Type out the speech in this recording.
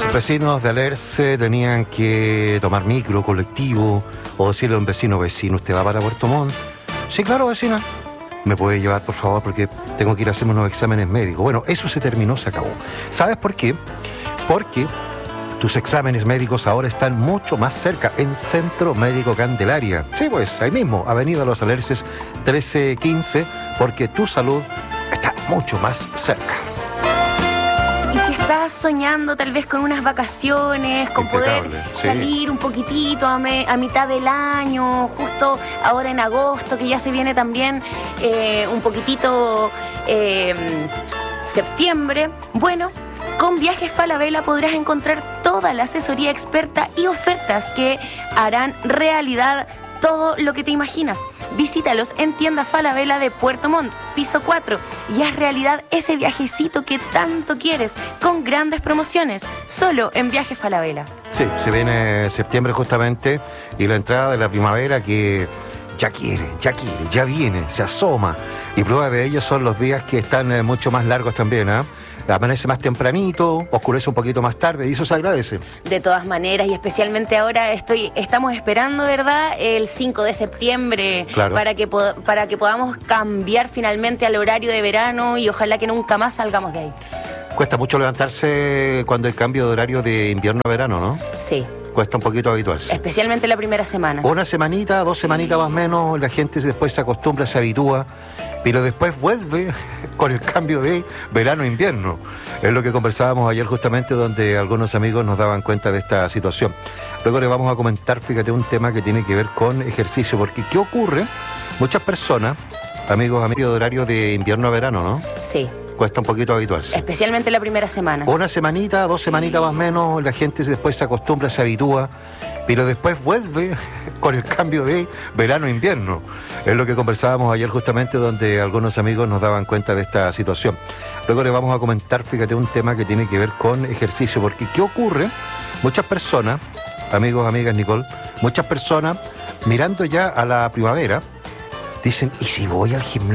Los vecinos de Alerce tenían que tomar micro, colectivo, o decirle a un vecino, ¿usted va para Puerto Montt? Sí, claro, vecina. ¿Me puede llevar, por favor? Porque tengo que ir a hacerme unos exámenes médicos. Bueno, eso se terminó, se acabó. ¿Sabes por qué? Porque tus exámenes médicos ahora están mucho más cerca, en Centro Médico Candelaria. Sí, pues, ahí mismo, Avenida Los Alerces 1315, porque tu salud está mucho más cerca. Y si estás soñando tal vez con unas vacaciones, con Impecable, poder sí. salir un poquitito a mitad del año, justo ahora en agosto, que ya se viene también un poquitito septiembre, bueno, con Viajes Falabella podrás encontrar toda la asesoría experta y ofertas que harán realidad todo lo que te imaginas. Visítalos en Tienda Falabella de Puerto Montt, piso 4, y haz realidad ese viajecito que tanto quieres, con grandes promociones, solo en Viajes Falabella. Sí, se viene septiembre justamente, y la entrada de la primavera que ya viene, se asoma. Y prueba de ello son los días que están mucho más largos también, ¿ah? Amanece más tempranito, oscurece un poquito más tarde, y eso se agradece. De todas maneras, y especialmente ahora estamos esperando, ¿verdad?, el 5 de septiembre, claro, para que podamos cambiar finalmente al horario de verano y ojalá que nunca más salgamos de ahí. Cuesta mucho levantarse cuando hay cambio de horario de invierno a verano, ¿no? Sí. Cuesta un poquito habituarse. Especialmente la primera semana. Una semanita, 2 semanitas más o menos, la gente después se acostumbra, se habitúa, pero después vuelve con el cambio de verano-invierno. Es lo que conversábamos ayer justamente, donde algunos amigos nos daban cuenta de esta situación. Luego le vamos a comentar, fíjate, un tema que tiene que ver con ejercicio, porque ¿qué ocurre? Muchas personas, amigos de horario de invierno a verano, ¿no? Sí. Cuesta un poquito habituarse. Especialmente la primera semana. Una semanita, 2 semanitas más o menos, la gente después se acostumbra, se habitúa, pero después vuelve con el cambio de verano-invierno. Es lo que conversábamos ayer justamente, donde algunos amigos nos daban cuenta de esta situación. Luego le vamos a comentar, fíjate, un tema que tiene que ver con ejercicio, porque ¿qué ocurre? Muchas personas, amigos, amigas, Nicole, muchas personas mirando ya a la primavera, dicen, ¿y si voy al gimnasio?